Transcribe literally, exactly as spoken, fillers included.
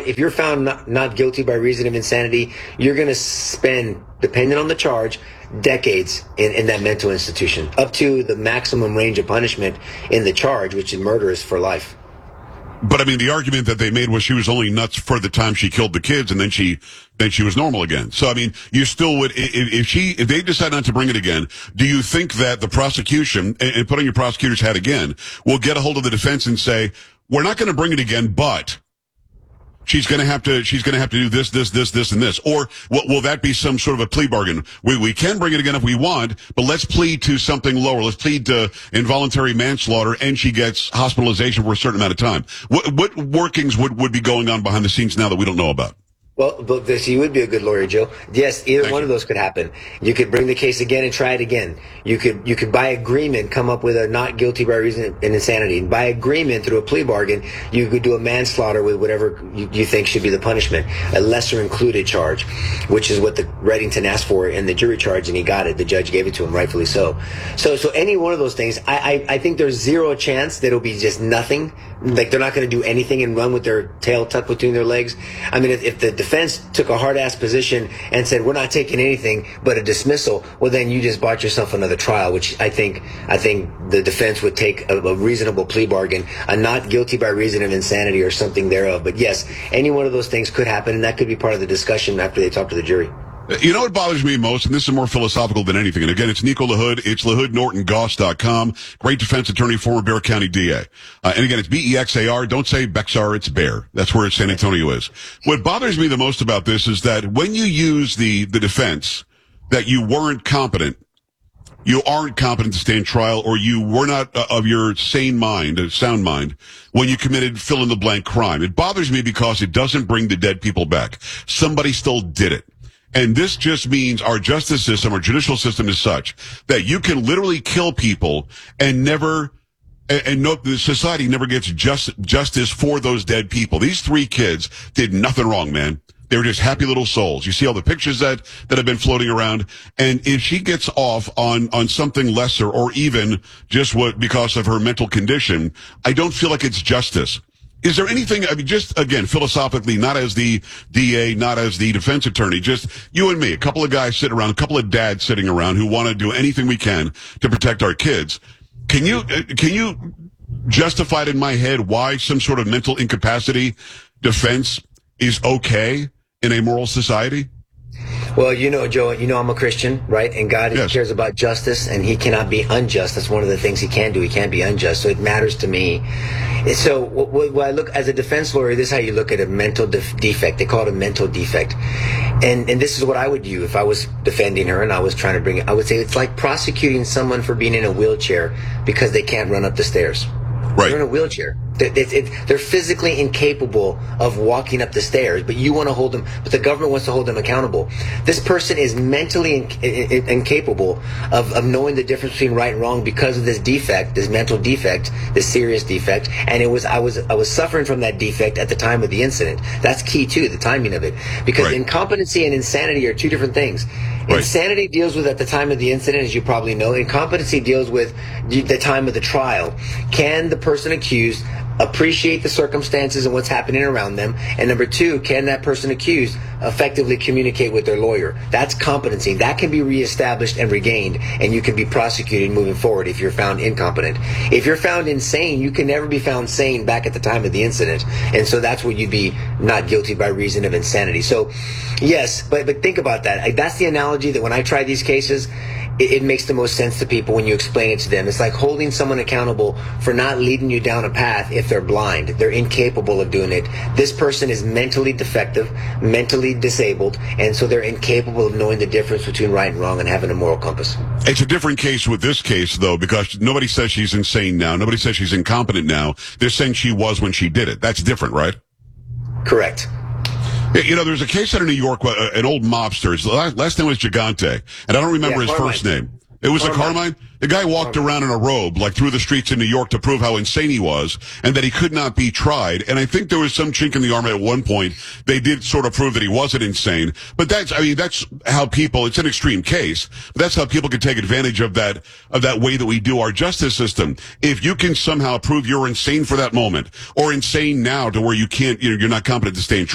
going, if you're found not, not guilty by reason of insanity, you're going to spend, depending on the charge, decades in, in that mental institution, up to the maximum range of punishment in the charge, which is murder, is for life. But I mean, the argument that they made was she was only nuts for the time she killed the kids, and then she then she was normal again. So I mean, you still would, if, if she if they decide not to bring it again, do you think that the prosecution, and, and put on your prosecutor's hat again, will get a hold of the defense and say, we're not going to bring it again, but she's going to have to she's going to have to do this, this, this, this, and this? Or will, will that be some sort of a plea bargain? We we can bring it again if we want, but let's plead to something lower. Let's plead to involuntary manslaughter, and she gets hospitalization for a certain amount of time. What what workings would, would be going on behind the scenes now that we don't know about? Well, but this, you would be a good lawyer, Joe. Yes, either Thank one you. of those could happen. You could bring the case again and try it again. You could, you could by agreement come up with a not guilty by reason of insanity. And by agreement, through a plea bargain, you could do a manslaughter with whatever you, you think should be the punishment, a lesser included charge, which is what the Reddington asked for in the jury charge, and he got it. The judge gave it to him, rightfully so. So, so any one of those things, I, I, I think there's zero chance that it'll be just nothing. Like they're not going to do anything and run with their tail tucked between their legs. I mean, if, if the defense took a hard-ass position and said, we're not taking anything but a dismissal, well, then you just bought yourself another trial, which I think I think the defense would take a, a reasonable plea bargain, a not guilty by reason of insanity or something thereof. But yes, any one of those things could happen, and that could be part of the discussion after they talk to the jury. You know what bothers me most, and this is more philosophical than anything, and again, it's Nico LaHood, it's LaHood Norton Goss dot com, great defense attorney, former Bexar County D A. Uh, and again, it's B E X A R, don't say Bexar, it's Bear. That's where San Antonio is. What bothers me the most about this is that when you use the, the defense that you weren't competent, you aren't competent to stand trial, or you were not uh, of your sane mind, uh, sound mind, when you committed fill-in-the-blank crime. It bothers me because it doesn't bring the dead people back. Somebody still did it. And this just means our justice system, our judicial system is such that you can literally kill people and never, and, and no, the society never gets just, justice for those dead people. These three kids did nothing wrong, man. They were just happy little souls. You see all the pictures that, that have been floating around. And if she gets off on, on something lesser, or even just what, because of her mental condition, I don't feel like it's justice. Is there anything, I mean, just, again, philosophically, not as the D A, not as the defense attorney, just you and me, a couple of guys sitting around, a couple of dads sitting around who want to do anything we can to protect our kids. Can you, can you justify it in my head why some sort of mental incapacity defense is okay in a moral society? Well, you know, Joe, you know I'm a Christian, right? And God Yes. cares about justice, and he cannot be unjust. That's one of the things he can do. He can't be unjust. So it matters to me. So when I look as a defense lawyer, this is how you look at a mental def- defect. They call it a mental defect. And and this is what I would do if I was defending her and I was trying to bring it. I would say it's like prosecuting someone for being in a wheelchair because they can't run up the stairs. Right. They're in a wheelchair. They're, they're physically incapable of walking up the stairs, but you want to hold them, but the government wants to hold them accountable. This person is mentally in, in, incapable of, of knowing the difference between right and wrong because of this defect, this mental defect, this serious defect. And it was I was I was suffering from that defect at the time of the incident. That's key too, the timing of it, because Right. incompetency and insanity are two different things. Right. Insanity deals with at the time of the incident, as you probably know. Incompetency deals with the time of the trial. Can the person accused appreciate the circumstances and what's happening around them? And number two, can that person accused effectively communicate with their lawyer? That's competency. That can be reestablished and regained, and you can be prosecuted moving forward if you're found incompetent. If you're found insane, you can never be found sane back at the time of the incident. And so that's where you'd be not guilty by reason of insanity. So, yes, but but think about that. That's the analogy that when I try these cases, it, it makes the most sense to people when you explain it to them. It's like holding someone accountable for not leading you down a path if they're blind. They're incapable of doing it. This person is mentally defective, mentally disabled, and so they're incapable of knowing the difference between right and wrong and having a moral compass. It's a different case with this case, though, because nobody says she's insane now. Nobody says she's incompetent now. They're saying she was when she did it. That's different, right? Correct. You know, there's a case out of New York, uh, an old mobster. His last, last name was Gigante, and I don't remember Yeah, his Carmine. first name. It was Carmine. a Carmine? The guy walked Carmine. around in a robe, like through the streets in New York to prove how insane he was, and that he could not be tried. And I think there was some chink in the armor at one point. They did sort of prove that he wasn't insane. But that's, I mean, that's how people, it's an extreme case, but that's how people can take advantage of that, of that way that we do our justice system. If you can somehow prove you're insane for that moment, or insane now to where you can't, you know, you're not competent to stay in trial,